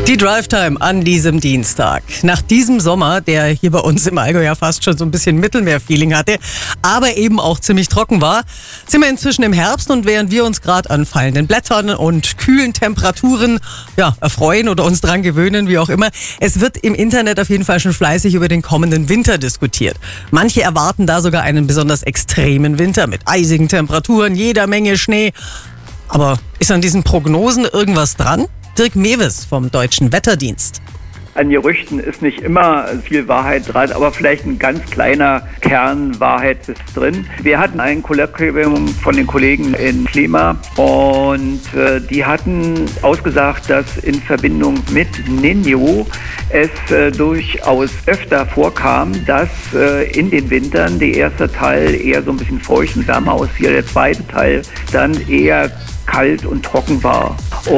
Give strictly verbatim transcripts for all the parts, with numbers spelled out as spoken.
Die Drive-Time an diesem Dienstag. Nach diesem Sommer, der hier bei uns im Allgäu ja fast schon so ein bisschen Mittelmeer-Feeling hatte, aber eben auch ziemlich trocken war, sind wir inzwischen im Herbst und während wir uns gerade an fallenden Blättern und kühlen Temperaturen ja, erfreuen oder uns dran gewöhnen, wie auch immer, es wird im Internet auf jeden Fall schon fleißig über den kommenden Winter diskutiert. Manche erwarten da sogar einen besonders extremen Winter mit eisigen Temperaturen, jeder Menge Schnee. Aber ist an diesen Prognosen irgendwas dran? Dirk Mewes vom Deutschen Wetterdienst. An Gerüchten ist nicht immer viel Wahrheit dran, aber vielleicht ein ganz kleiner Kern Wahrheit ist drin. Wir hatten ein Kolloquium von den Kollegen in Klima und äh, die hatten ausgesagt, dass in Verbindung mit Niño es äh, durchaus öfter vorkam, dass äh, in den Wintern der erste Teil eher so ein bisschen feucht und wärmer ausfiel, der zweite Teil dann eher kalt und trocken war.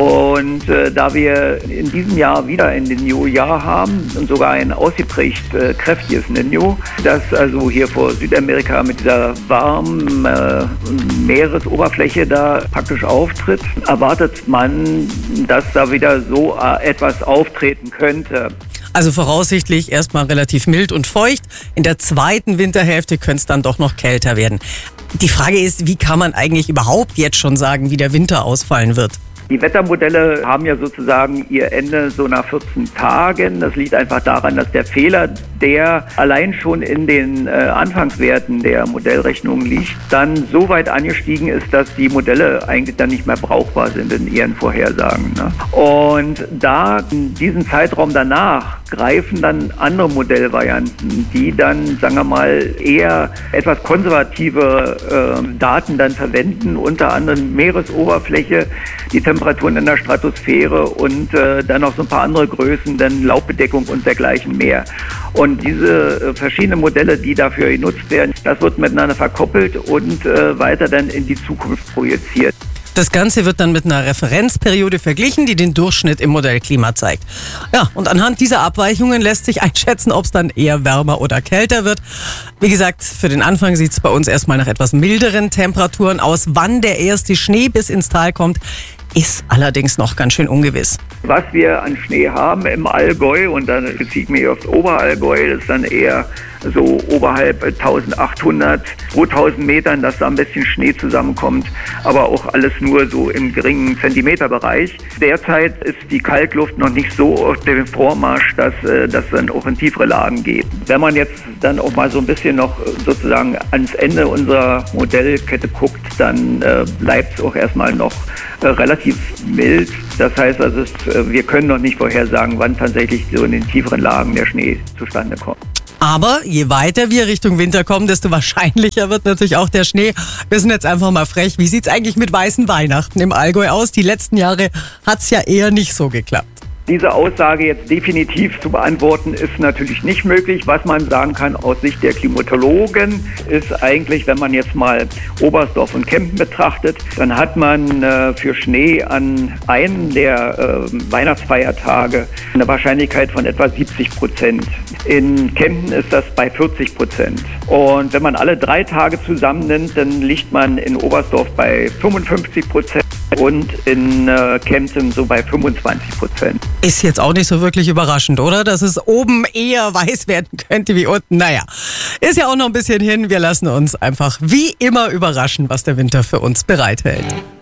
Und äh, da wir in diesem Jahr wieder ein Niño-Jahr haben und sogar ein ausgeprägt äh, kräftiges Niño, das also hier vor Südamerika mit dieser warmen äh, Meeresoberfläche da praktisch auftritt, erwartet man, dass da wieder so äh, etwas auftreten könnte. Also voraussichtlich erstmal relativ mild und feucht. In der zweiten Winterhälfte könnte es dann doch noch kälter werden. Die Frage ist, wie kann man eigentlich überhaupt jetzt schon sagen, wie der Winter ausfallen wird? Die Wettermodelle haben ja sozusagen ihr Ende so nach vierzehn Tagen. Das liegt einfach daran, dass der Fehler, der allein schon in den äh, Anfangswerten der Modellrechnung liegt, dann so weit angestiegen ist, dass die Modelle eigentlich dann nicht mehr brauchbar sind in ihren Vorhersagen. Ne? Und da in diesem Zeitraum danach greifen dann andere Modellvarianten, die dann, sagen wir mal, eher etwas konservative äh, Daten dann verwenden, unter anderem Meeresoberfläche, die Temperaturen in der Stratosphäre und äh, dann noch so ein paar andere Größen, dann Laubbedeckung und dergleichen mehr. Und diese äh, verschiedenen Modelle, die dafür genutzt werden, das wird miteinander verkoppelt und äh, weiter dann in die Zukunft projiziert. Das Ganze wird dann mit einer Referenzperiode verglichen, die den Durchschnitt im Modellklima zeigt. Ja, und anhand dieser Abweichungen lässt sich einschätzen, ob es dann eher wärmer oder kälter wird. Wie gesagt, für den Anfang sieht es bei uns erstmal nach etwas milderen Temperaturen aus. Wann der erste Schnee bis ins Tal kommt, ist allerdings noch ganz schön ungewiss. Was wir an Schnee haben im Allgäu, und dann beziehe ich mich aufs Oberallgäu, das ist dann eher so oberhalb eintausendachthundert, zweitausend Metern, dass da ein bisschen Schnee zusammenkommt, aber auch alles nur so im geringen Zentimeterbereich. Derzeit ist die Kaltluft noch nicht so auf dem Vormarsch, dass äh, das dann auch in tiefere Lagen geht. Wenn man jetzt dann auch mal so ein bisschen noch sozusagen ans Ende unserer Modellkette guckt, dann äh, bleibt es auch erstmal noch äh, relativ mild. Das heißt also, es, äh, wir können noch nicht vorhersagen, wann tatsächlich so in den tieferen Lagen der Schnee zustande kommt. Aber je weiter wir Richtung Winter kommen, desto wahrscheinlicher wird natürlich auch der Schnee. Wir sind jetzt einfach mal frech. Wie sieht's eigentlich mit weißen Weihnachten im Allgäu aus? Die letzten Jahre hat's ja eher nicht so geklappt. Diese Aussage jetzt definitiv zu beantworten, ist natürlich nicht möglich. Was man sagen kann aus Sicht der Klimatologen, ist eigentlich, wenn man jetzt mal Oberstdorf und Kempen betrachtet, dann hat man äh, für Schnee an einem der äh, Weihnachtsfeiertage eine Wahrscheinlichkeit von etwa siebzig Prozent. In Kempen ist das bei vierzig Prozent. Und wenn man alle drei Tage zusammennimmt, dann liegt man in Oberstdorf bei fünfundfünfzig Prozent. Und in äh, Kempten so bei fünfundzwanzig Prozent. Ist jetzt auch nicht so wirklich überraschend, oder? Dass es oben eher weiß werden könnte wie unten. Naja, ist ja auch noch ein bisschen hin. Wir lassen uns einfach wie immer überraschen, was der Winter für uns bereithält.